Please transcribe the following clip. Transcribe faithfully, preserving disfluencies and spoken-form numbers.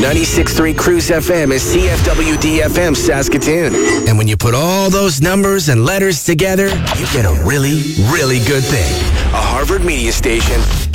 ninety-six point three Cruise F M is C F W D F M Saskatoon. And when you put all those numbers and letters together, you get a really, really good thing. A Harvard Media Station.